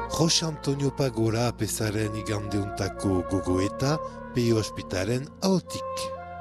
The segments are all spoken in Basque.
Jose Antonio Pagora apezaren igandeuntako gogoeta Peio Ospitaren ahotik.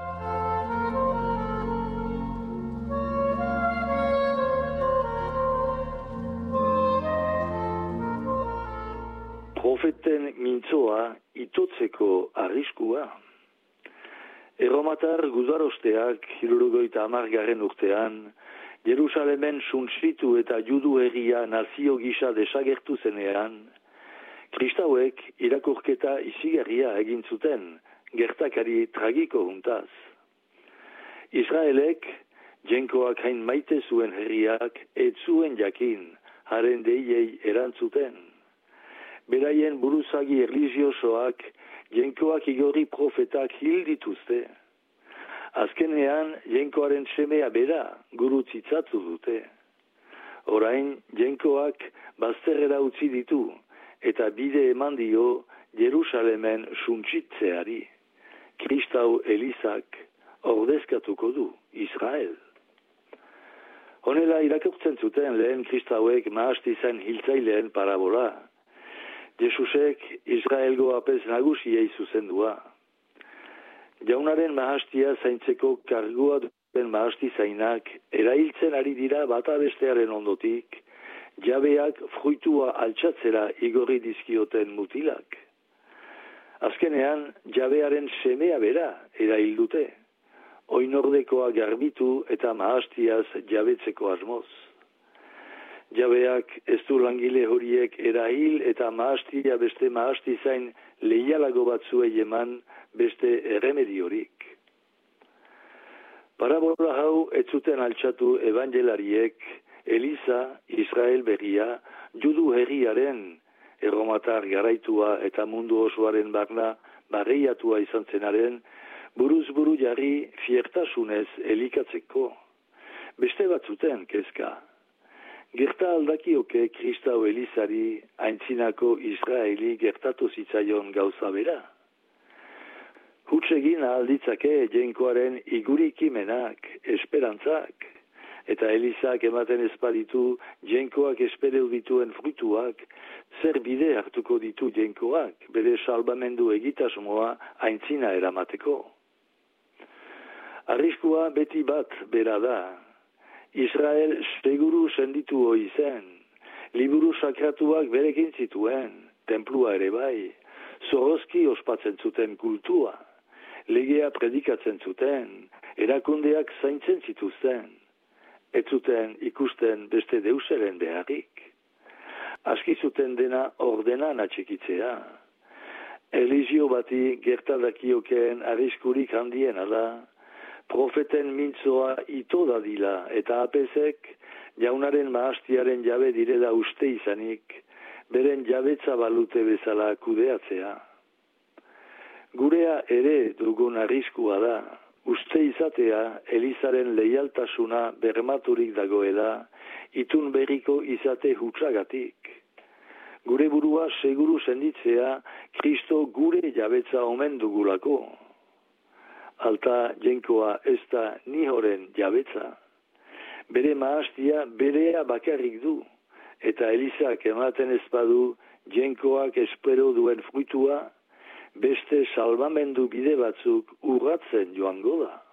Profeten mintzoa itotzeko arriskua. Erromatar gudarosteak 70 urtean, Jerusalemen suntsitu eta judu herria nazio gisa desagertu zenean, kristauek irakurketa izigarria egin zuten, gertakari tragiko huntaz. Israelek, jenkoak hain maite zuen herriak, ez zuen jakin, haren deiei erantzuten. Beraien buruzagi erlijiosoak, jenkoak igorri profetak hil dituzte. Azkenean, jenkoaren semea bera gurutzitzatu dute. Orain, jenkoak bazterrera utzi ditu, eta bide eman dio Jerusalemen suntsitzeari. Kristau Elizak ordezkatuko du Israel. Honela irakurtzen zuten lehen kristauek mahasti zen hiltzaileen parabola. Jesusek Israelgo apez nagusiei zuzendua. Jaunaren mahastia zaintzeko kargua duten mahasti zainak erailtzen ari dira bata bestearen ondotik, jabeak fruitua altxatzera igorri dizkioten mutilak. Azkenean, jabearen semea bera erail dute, oinordekoa garbitu eta mahastiaz jabetzeko asmoz. Jabeak ez du langile horiek erahil eta mahastia beste mahasti zain leialago batzuei eman beste erremediorik. Parabola hau ez zuten altxatu evangelariek, Eliza, Israel berria, judu herriaren, erromatar garaitua eta mundu osoaren barna barreiatua izan zenaren, buruz buru jarri fiertasunez elikatzeko. Beste batzuten kezka. Gerta aldakioke Kristau Elizari aintzinako Israeli gertatu zitzaion gauza bera. Hutsegin alditzake jenkoaren igurikimenak, esperantzak, eta Elizak ematen ezpaditu jenkoak espereu dituen fruituak, zer bide hartuko ditu jenkoak, bere salbamendu egitasmoa aintzina eramateko. Arriskua beti bat bera da. Israel seguru senditu hoi zen, liburu sakratuak berekin zituen, tenplua ere bai, zorozki ospatzen zuten kultua, legea predikatzen zuten, erakundeak zaintzen zituzten, ez zuten ikusten beste deuseren beharrik. Aski zuten dena ordenan atxikitzea. Erlijio bati gertadakiokeen arriskurik handiena da, profeten mintzoa ito dadila eta apezek jaunaren mahastiaren jabe direla uste izanik, beren jabetza balute bezala kudeatzea. Gurea ere dugun arriskua da, uste izatea Elizaren leialtasuna bermaturik dagoela, itun berriko izate hutsagatik. Gure burua seguru senditzea Kristo gure jabetza omen dugulako. Alta jenkoa ez da nihoren jabetza. Bere mahastia berea bakarrik du, eta Elizak ematen ezpadu jenkoak espero duen fruitua, beste salbamendu bide batzuk urratzen joango da.